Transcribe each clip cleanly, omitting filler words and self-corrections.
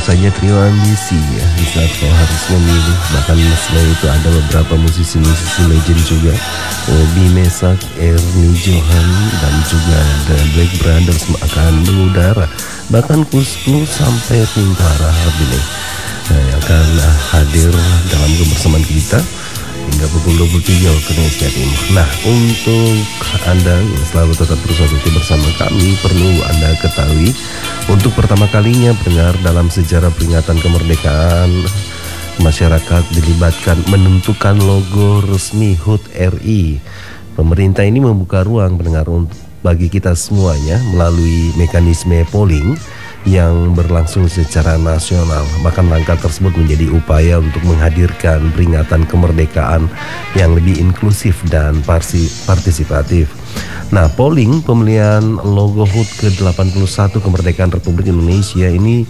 saja trio ambisi ya di saat kau harus memilih. Bahkan selain itu ada beberapa musisi-musisi legend juga, Obi Mesak, Ernie Johan, dan juga The Black Brothers akan mengudara. Bahkan Kusplus sampai Tintara Habile yang akan hadir dalam kebersamaan kita hingga pukul 23 waktu Indonesia Timur. Nah, untuk Anda yang selalu tetap bersatu bersama kami, perlu Anda ketahui untuk pertama kalinya pendengar dalam sejarah peringatan kemerdekaan, masyarakat dilibatkan menentukan logo resmi HUT RI. Pemerintah ini membuka ruang pendengar bagi kita semuanya melalui mekanisme polling yang berlangsung secara nasional. Bahkan langkah tersebut menjadi upaya untuk menghadirkan peringatan kemerdekaan yang lebih inklusif dan partisipatif. Nah, polling pemilihan logo HUT ke-81 kemerdekaan Republik Indonesia ini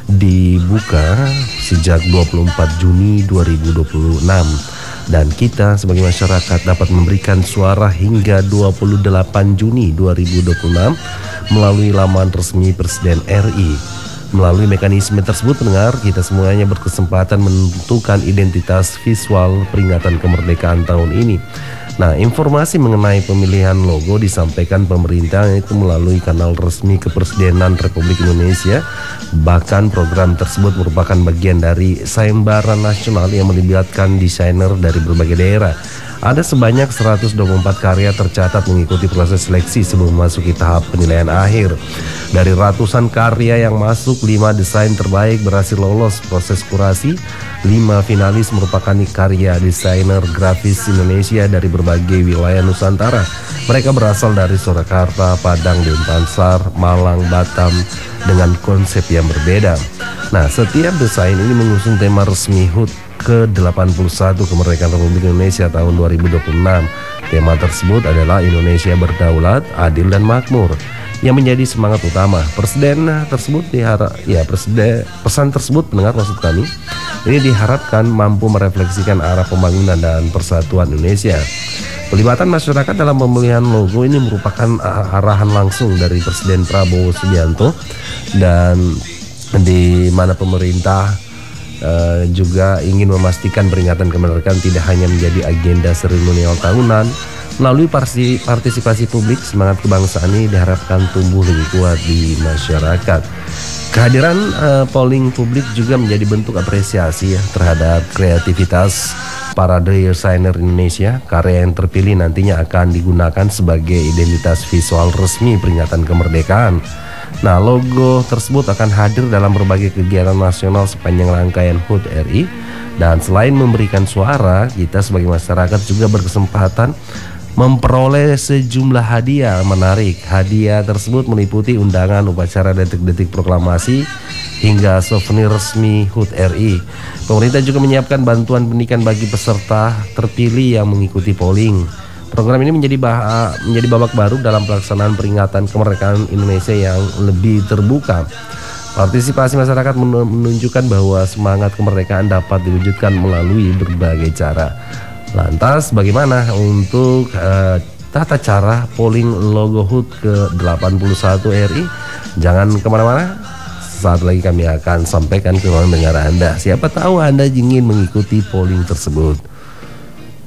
dibuka sejak 24 Juni 2026 dan kita sebagai masyarakat dapat memberikan suara hingga 28 Juni 2026 melalui laman resmi Presiden RI. Melalui mekanisme tersebut pendengar, kita semuanya berkesempatan menentukan identitas visual peringatan kemerdekaan tahun ini. Nah, informasi mengenai pemilihan logo disampaikan pemerintah itu melalui kanal resmi Kepresidenan Republik Indonesia. Bahkan program tersebut merupakan bagian dari sayembara nasional yang melibatkan desainer dari berbagai daerah. Ada sebanyak 124 karya tercatat mengikuti proses seleksi sebelum memasuki tahap penilaian akhir. Dari ratusan karya yang masuk, 5 desain terbaik berhasil lolos proses kurasi. 5 finalis merupakan karya desainer grafis Indonesia dari berbagai wilayah Nusantara. Mereka berasal dari Surakarta, Padang, Denpasar, Malang, Batam dengan konsep yang berbeda. Nah, setiap desain ini mengusung tema resmi HUT ke-81 kemerdekaan Republik Indonesia tahun 2026. Tema tersebut adalah Indonesia berdaulat, adil dan makmur, yang menjadi semangat utama. Pesan tersebut pendengar maksud kami ini diharapkan mampu merefleksikan arah pembangunan dan persatuan Indonesia. Pelibatan masyarakat dalam pemilihan logo ini merupakan arahan langsung dari Presiden Prabowo Subianto, dan di mana pemerintah juga ingin memastikan peringatan kemerdekaan tidak hanya menjadi agenda seremonial tahunan. Melalui partisipasi publik, semangat kebangsaan ini diharapkan tumbuh lebih kuat di masyarakat. Kehadiran polling publik juga menjadi bentuk apresiasi ya terhadap kreativitas para desainer Indonesia. Karya yang terpilih nantinya akan digunakan sebagai identitas visual resmi peringatan kemerdekaan. Nah, logo tersebut akan hadir dalam berbagai kegiatan nasional sepanjang rangkaian HUT RI. Dan selain memberikan suara, kita sebagai masyarakat juga berkesempatan memperoleh sejumlah hadiah menarik. Hadiah tersebut meliputi undangan upacara detik-detik proklamasi hingga souvenir resmi HUT RI. Pemerintah juga menyiapkan bantuan pendidikan bagi peserta terpilih yang mengikuti polling. Program ini menjadi babak baru dalam pelaksanaan peringatan kemerdekaan Indonesia yang lebih terbuka. Partisipasi masyarakat menunjukkan bahwa semangat kemerdekaan dapat diwujudkan melalui berbagai cara. Lantas bagaimana untuk tata cara polling logo HUT ke-81 RI? Jangan kemana-mana, saat lagi kami akan sampaikan ke ruang dengar Anda. Siapa tahu Anda ingin mengikuti polling tersebut.